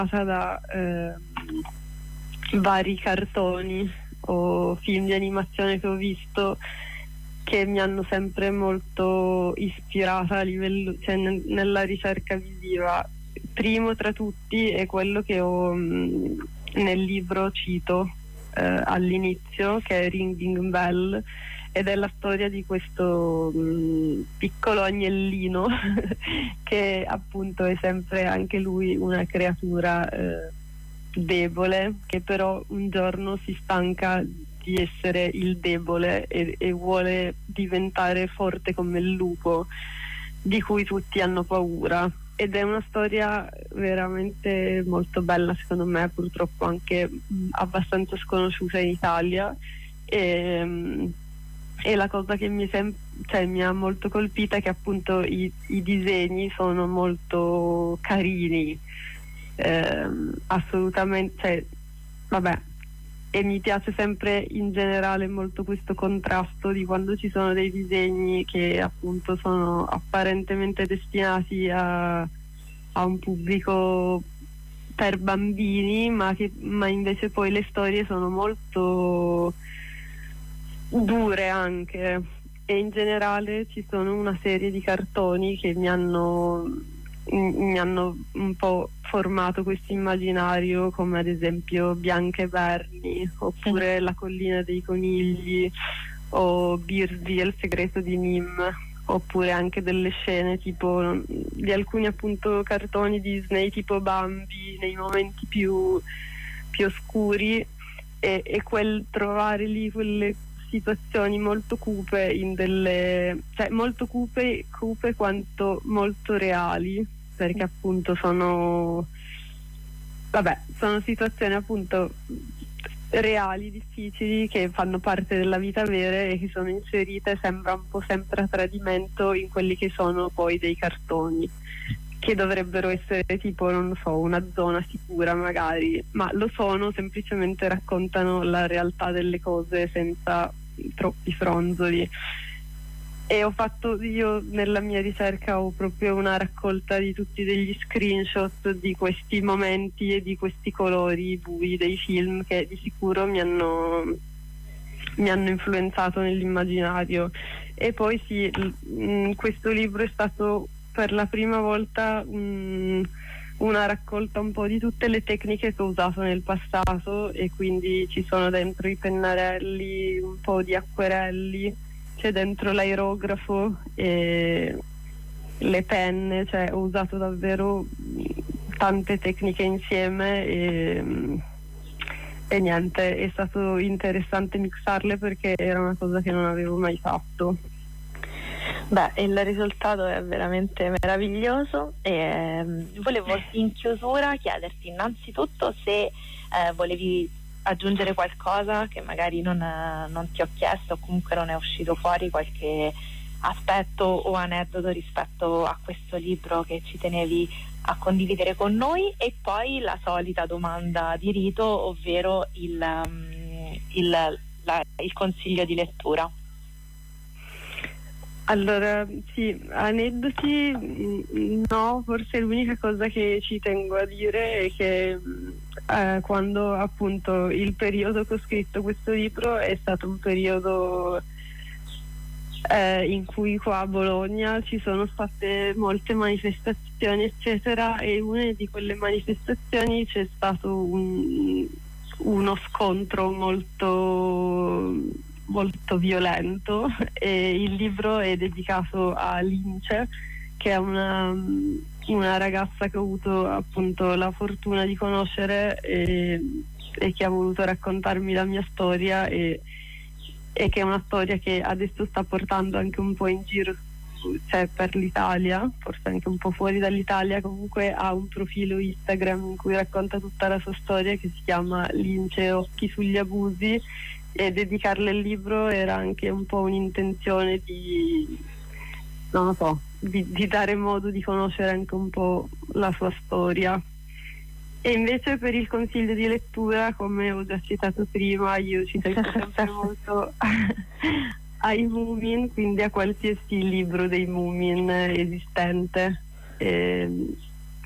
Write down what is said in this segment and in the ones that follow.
da vari cartoni o film di animazione che ho visto, che mi hanno sempre molto ispirata a livello, cioè nella ricerca visiva. Primo tra tutti è quello che ho nel libro cito all'inizio, che è Ringing Bell, ed è la storia di questo piccolo agnellino che appunto è sempre anche lui una creatura debole, che però un giorno si stanca di essere il debole e vuole diventare forte come il lupo, di cui tutti hanno paura. Ed è una storia veramente molto bella, secondo me, purtroppo anche abbastanza sconosciuta in Italia, e la cosa che mi ha molto colpita è che appunto i disegni sono molto carini, assolutamente, cioè, vabbè. E mi piace sempre in generale molto questo contrasto di quando ci sono dei disegni che appunto sono apparentemente destinati a un pubblico per bambini, ma invece poi le storie sono molto dure anche. E in generale ci sono una serie di cartoni che mi hanno un po' formato questo immaginario, come ad esempio Bianca e Bernie, oppure La collina dei conigli, o Birdie e il segreto di Nim, oppure anche delle scene tipo di alcuni appunto cartoni Disney tipo Bambi nei momenti più oscuri, e quel trovare lì quelle situazioni molto cupe cioè molto cupe quanto molto reali, perché appunto sono situazioni appunto reali, difficili, che fanno parte della vita vera e che sono inserite, sembra un po' sempre a tradimento, in quelli che sono poi dei cartoni che dovrebbero essere tipo, non so, una zona sicura magari, ma lo sono, semplicemente raccontano la realtà delle cose senza troppi fronzoli. E io nella mia ricerca ho proprio una raccolta di tutti degli screenshot di questi momenti e di questi colori bui dei film, che di sicuro mi hanno influenzato nell'immaginario. E poi sì, questo libro è stato per la prima volta una raccolta un po' di tutte le tecniche che ho usato nel passato, e quindi ci sono dentro i pennarelli, un po' di acquerelli, c'è dentro l'aerografo e le penne, cioè ho usato davvero tante tecniche insieme, e niente, è stato interessante mixarle perché era una cosa che non avevo mai fatto. Beh, il risultato è veramente meraviglioso, e volevo in chiusura chiederti innanzitutto se volevi aggiungere qualcosa che magari non ti ho chiesto, o comunque non è uscito fuori, qualche aspetto o aneddoto rispetto a questo libro che ci tenevi a condividere con noi. E poi la solita domanda di rito, ovvero il consiglio di lettura. Allora, sì, aneddoti no, forse l'unica cosa che ci tengo a dire è che quando appunto il periodo che ho scritto questo libro è stato un periodo in cui qua a Bologna ci sono state molte manifestazioni eccetera, e una di quelle manifestazioni c'è stato uno scontro molto violento, e il libro è dedicato a Lince, che è una ragazza che ho avuto appunto la fortuna di conoscere, e che ha voluto raccontarmi la mia storia, e che è una storia che adesso sta portando anche un po' in giro, cioè per l'Italia, forse anche un po' fuori dall'Italia. Comunque ha un profilo Instagram in cui racconta tutta la sua storia, che si chiama Lince Occhi sugli abusi, e dedicarle il libro era anche un po' un'intenzione di, non lo so, di dare modo di conoscere anche un po' la sua storia. E invece per il consiglio di lettura, come ho già citato prima, io ci tengo sempre molto ai Moomin, quindi a qualsiasi libro dei Moomin esistente, e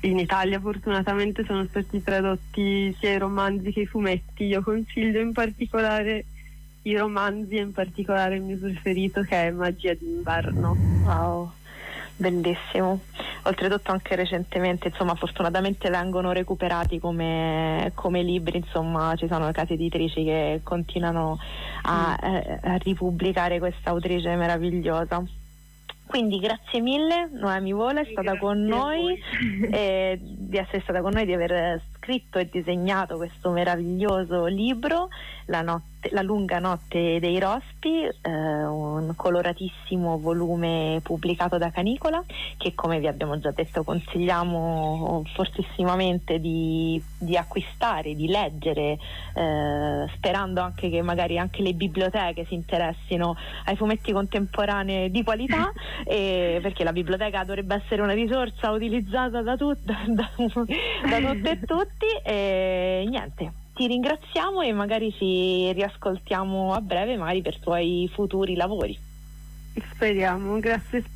in Italia fortunatamente sono stati tradotti sia i romanzi che i fumetti. Io consiglio in particolare i romanzi, e in particolare il mio preferito, che è Magia d'inverno. Wow, bellissimo. Oltretutto anche recentemente, insomma, fortunatamente vengono recuperati come libri, insomma, ci sono case editrici che continuano a ripubblicare questa autrice meravigliosa. Quindi grazie mille Noemi Vola, è stata con noi, di essere stata con noi, di aver scritto e disegnato questo meraviglioso libro, La lunga notte dei rospi, un coloratissimo volume pubblicato da Canicola, che come vi abbiamo già detto consigliamo fortissimamente di acquistare, di leggere, sperando anche che magari anche le biblioteche si interessino ai fumetti contemporanei di qualità, perché la biblioteca dovrebbe essere una risorsa utilizzata da tutte e tutti, e niente. Ti ringraziamo e magari ci riascoltiamo a breve, magari per tuoi futuri lavori. Speriamo, grazie.